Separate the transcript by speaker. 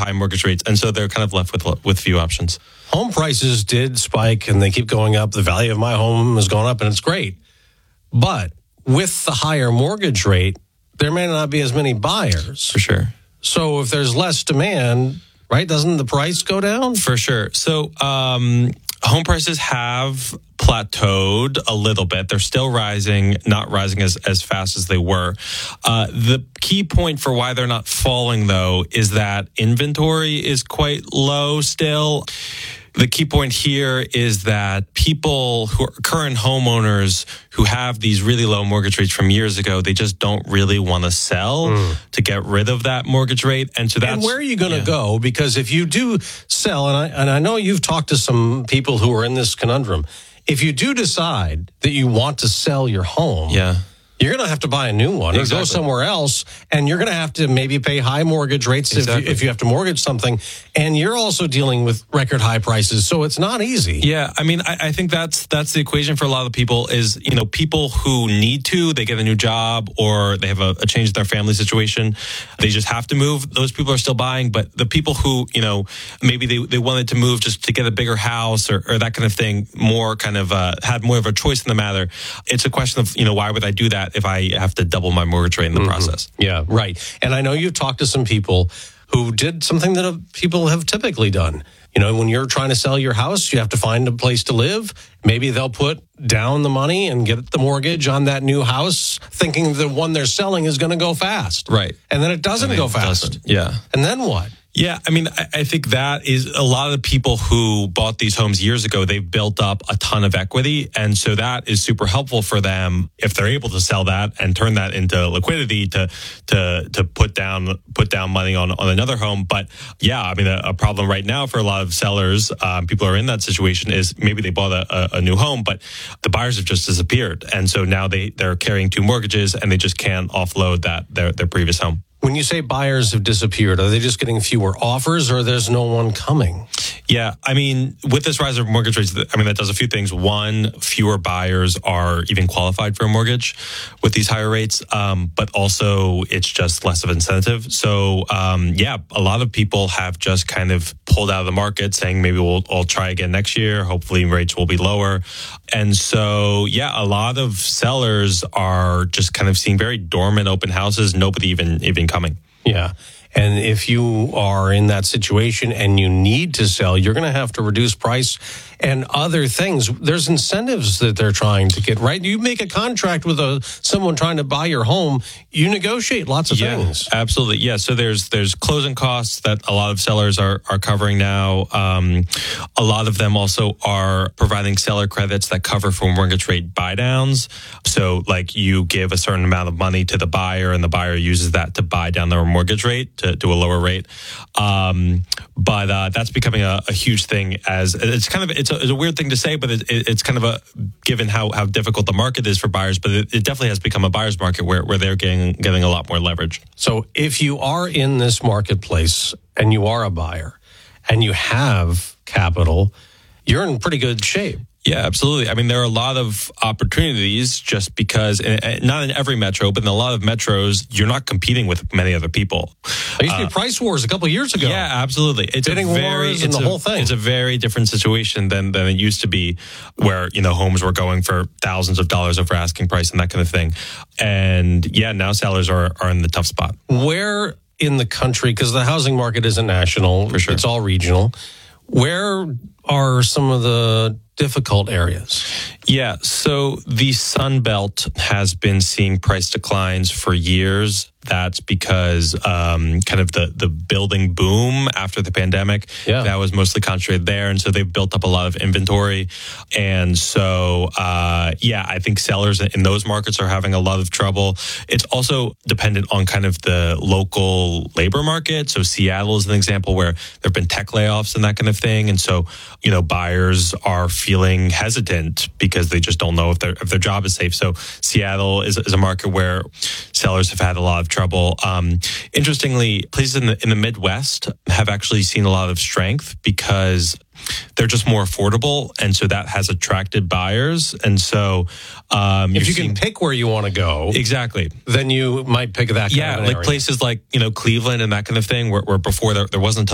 Speaker 1: high mortgage rates. And so they're kind of left with few options.
Speaker 2: Home prices did spike and they keep going up. The value of my home has gone up and it's great. But with the higher mortgage rate, there may not be as many buyers.
Speaker 1: For sure.
Speaker 2: So if there's less demand, right, doesn't the price go down?
Speaker 1: For sure. So home prices have plateaued a little bit. They're still rising, not rising as fast as they were. The key point for why they're not falling, though, is that inventory is quite low still. The key point here is that people who are current homeowners who have these really low mortgage rates from years ago, they just don't really want to sell to get rid of that mortgage rate. And so that's...
Speaker 2: And where are you going to go? Because if you do sell, and I know you've talked to some people who are in this conundrum, if you do decide that you want to sell your home... You're going to have to buy a new one or go somewhere else, and you're going to have to maybe pay high mortgage rates if you have to mortgage something, and you're also dealing with record high prices, so it's not easy.
Speaker 1: Yeah, I mean, I think that's the equation for a lot of people is, people who need to, they get a new job or they have a change in their family situation, they just have to move. Those people are still buying, but the people who, maybe they wanted to move just to get a bigger house or that kind of thing, more kind of had more of a choice in the matter. It's a question of, why would I do that if I have to double my mortgage rate in the process?
Speaker 2: Yeah, right. And I know you've talked to some people who did something that people have typically done. When you're trying to sell your house, you have to find a place to live. Maybe they'll put down the money and get the mortgage on that new house, thinking the one they're selling is going to go fast.
Speaker 1: Right.
Speaker 2: And then it doesn't go fast.
Speaker 1: Yeah.
Speaker 2: And then what?
Speaker 1: Yeah, I mean, I think that is a lot of the people who bought these homes years ago, they've built up a ton of equity. And so that is super helpful for them if they're able to sell that and turn that into liquidity to put down money on another home. But yeah, I mean, a problem right now for a lot of sellers, people who are in that situation is maybe they bought a new home, but the buyers have just disappeared. And so now they're carrying two mortgages and they just can't offload their previous home.
Speaker 2: When you say buyers have disappeared, are they just getting fewer offers or there's no one coming?
Speaker 1: Yeah, I mean, with this rise of mortgage rates, that does a few things. One, fewer buyers are even qualified for a mortgage with these higher rates, but also it's just less of incentive. So, a lot of people have just kind of pulled out of the market saying maybe I'll try again next year. Hopefully rates will be lower. And so, a lot of sellers are just kind of seeing very dormant open houses, nobody even coming.
Speaker 2: Yeah. And if you are in that situation and you need to sell, you're going to have to reduce price and other things. There's incentives that they're trying to get, right? You make a contract with someone trying to buy your home, you negotiate lots of things.
Speaker 1: Absolutely. Yeah. So there's closing costs that a lot of sellers are covering now. A lot of them also are providing seller credits that cover for mortgage rate buy downs. So like you give a certain amount of money to the buyer and the buyer uses that to buy down their mortgage rate to a lower rate. But that's becoming a huge thing as it's a weird thing to say, but it's kind of given how difficult the market is for buyers, but it definitely has become a buyer's market where they're getting a lot more leverage.
Speaker 2: So if you are in this marketplace and you are a buyer and you have capital, you're in pretty good shape.
Speaker 1: Yeah, absolutely. I mean, there are a lot of opportunities just because, not in every metro, but in a lot of metros, you're not competing with many other people.
Speaker 2: There used to be price wars a couple of years ago.
Speaker 1: Yeah, absolutely. It's
Speaker 2: bidding wars and the whole thing.
Speaker 1: It's a very different situation than it used to be where, homes were going for thousands of dollars over asking price and that kind of thing. And now sellers are in the tough spot.
Speaker 2: Where in the country, because the housing market isn't national,
Speaker 1: for sure.
Speaker 2: It's all regional, where are some of the difficult areas?
Speaker 1: Yeah, so the Sun Belt has been seeing price declines for years. That's because kind of the building boom after the pandemic, that was mostly concentrated there. And so they've built up a lot of inventory. And so, I think sellers in those markets are having a lot of trouble. It's also dependent on kind of the local labor market. So Seattle is an example where there have been tech layoffs and that kind of thing. And so, buyers are feeling hesitant because they just don't know if their job is safe. So Seattle is a market where sellers have had a lot of trouble. Interestingly, places in the Midwest have actually seen a lot of strength because they're just more affordable, and so that has attracted buyers. And so,
Speaker 2: if you can pick where you want to go,
Speaker 1: exactly,
Speaker 2: then you might pick that.
Speaker 1: Kind of an area. Places like Cleveland and that kind of thing, where before there wasn't